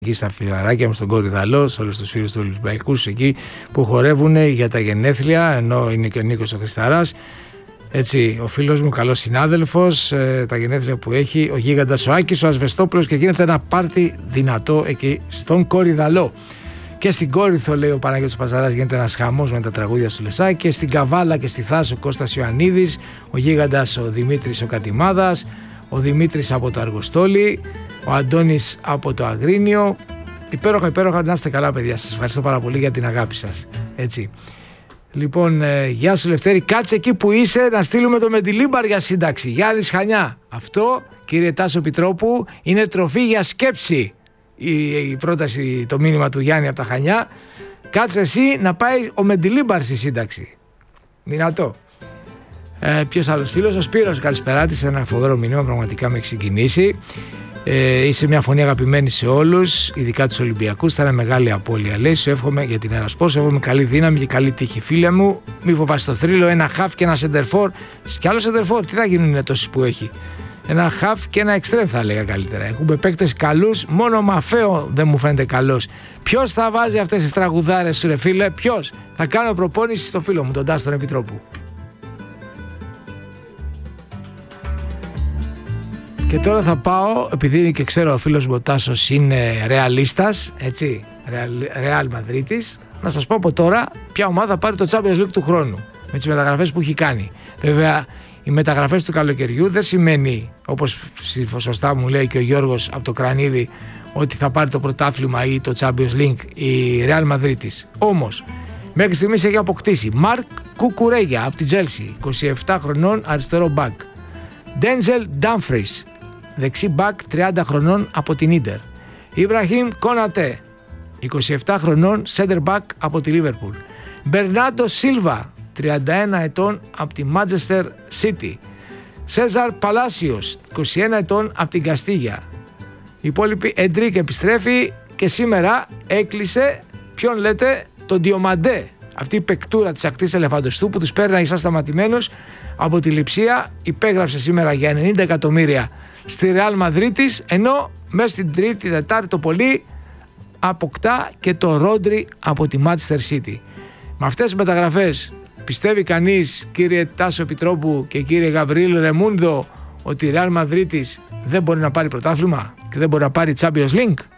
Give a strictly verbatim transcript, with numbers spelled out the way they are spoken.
εκεί στα φιλαράκια μου στον Κορυδαλό, σε όλους τους φίλους του Ολυμπιακούς εκεί που χορεύουν για τα γενέθλια, ενώ είναι και ο Νίκος ο Χρισταράς. Έτσι, ο φίλος μου, καλός συνάδελφος, ε, τα γενέθλια που έχει, ο γίγαντας ο Άκης, ο Ασβεστόπουλος, και γίνεται ένα πάρτι δυνατό εκεί στον Κορυδαλό. Και στην Κόρινθο, λέει ο Παναγιώτης Παζαράς, γίνεται ένας χαμός με τα τραγούδια του Λεσάκη. Και στην Καβάλα και στη Θάσο, ο Κώστας Ιωαννίδης, ο γίγαντας ο Δημήτρης ο Κατημάδας, ο Δημήτρης από το Αργοστόλι, ο Αντώνης από το Αγρίνιο. Υπέροχα, υπέροχα, να είστε καλά, παιδιά. Σας ευχαριστώ πάρα πολύ για την αγάπη σας. Έτσι. Λοιπόν, ε, γεια σου Λευτέρη, κάτσε εκεί που είσαι να στείλουμε το Μεντιλίμπαρ για σύνταξη. Γιάννης Χανιά. Αυτό, κύριε Τάσο Πιτρόπου, είναι τροφή για σκέψη. Η, η πρόταση, το μήνυμα του Γιάννη από τα Χανιά. Κάτσε εσύ να πάει ο Μεντιλίμπαρ στη σύνταξη. Δυνατό. Ε, ποιος άλλος φίλος, ο Σπύρος, καλησπέρα της, ένα φοβερό μήνυμα, πραγματικά με έχει συγκινήσει. Ε, είσαι μια φωνή αγαπημένη σε όλους, ειδικά τους Ολυμπιακούς. Θα είναι μεγάλη απώλεια, λέει. Σου εύχομαι για την Ερασπό, σου εύχομαι καλή δύναμη και καλή τύχη, φίλε μου. Μη φοβάσαι το θρύλο, ένα χαφ και ένα σεντερφόρ. Κι άλλο σεντερφόρ, τι θα γίνουν είναι τόσοι που έχει. Ένα χαφ και ένα εξτρέμ, θα έλεγα καλύτερα. Έχουμε παίκτες καλούς, μόνο ο Μαφέο δεν μου φαίνεται καλός. Ποιος θα βάζει αυτές τις τραγουδάρες σου, ρε φίλε, ποιος? Θα κάνω προπόνηση στο φίλο μου, τον Τάσο τον Επιτρόπου. Και τώρα θα πάω, επειδή και ξέρω ο φίλος μου ο Τάσος είναι ρεαλίστας, έτσι, Ρεάλ Μαδρίτης, να σας πω από τώρα ποια ομάδα θα πάρει το Champions League του χρόνου, με τις μεταγραφές που έχει κάνει. Βέβαια, οι μεταγραφές του καλοκαιριού δεν σημαίνει, όπως σωστά μου λέει και ο Γιώργος από το Κρανίδι, ότι θα πάρει το πρωτάθλημα ή το Champions League η Ρεάλ Μαδρίτης. Όμως, μέχρι στιγμής έχει αποκτήσει Μαρκ Κουκουρέγια από τη Τζέλσι, είκοσι επτά χρονών, αριστερό μπακ. Ντένζελ Ντάμφρις, δεξί μπακ, τριάντα χρονών, από την Ίντερ. Ιμπραχήμ Κόνατε, είκοσι επτά χρονών, center back από τη Λίβερπουλ. Μπερνάντο Σίλβα, τριάντα ένα ετών, από τη Manchester City. Σέζαρ Παλάσιος, είκοσι ένα ετών, από την Καστίγια. Η υπόλοιπη Εντρίκ επιστρέφει και σήμερα έκλεισε, ποιον λέτε, τον Διομαντέ. Αυτή η παικτούρα της ακτής ελεφαντοστού που τους παίρνει σαν σταματημένος από τη Λειψία, υπέγραψε σήμερα για ενενήντα εκατομμύρια στη Ρεάλ Μαδρίτης, ενώ μέσα στην Τρίτη, Τετάρτη το πολύ αποκτά και το Ρόντρι από τη Manchester City. Με αυτές τις μεταγραφές πιστεύει κανείς, κύριε Τάσο Επιτρόπου και κύριε Γαβρίλ Ρεμούντο, ότι η Ρεάλ Μαδρίτης δεν μπορεί να πάρει πρωτάθλημα και δεν μπορεί να πάρει Champions League?